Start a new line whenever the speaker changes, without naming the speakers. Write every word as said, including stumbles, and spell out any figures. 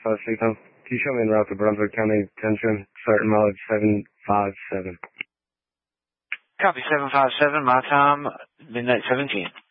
five six zero. Can you show me en route to Brunswick County Detention, starting mileage seven five seven?
Copy seven five seven, my time, midnight seventeen.